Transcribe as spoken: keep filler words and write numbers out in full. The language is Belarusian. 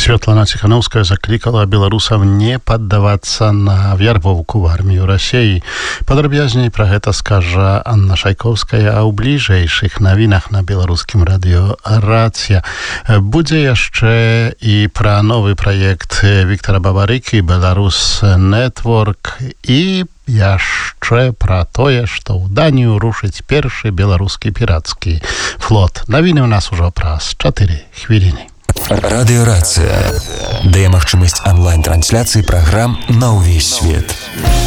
Святлана Тихановская закликала беларусаў не паддавацца на вярбоўку в армію Расіі. Падрабязней пра гэта скажа Анна Шайковская, а ў бліжэйшых навінах на беларускім радыё «Рацыя». Будзе яшчэ і пра новы праект Віктара Бабарыкі «Беларус Нетворк» і яшчэ пра тое, што ў Данію рушыць першы беларускі пірацкі флот. Навіны ў нас ужо праз чатыры хвіліны. Радыёрацыя дае магчымасць онлайн-трансляцыі праграм на ўвесь свет.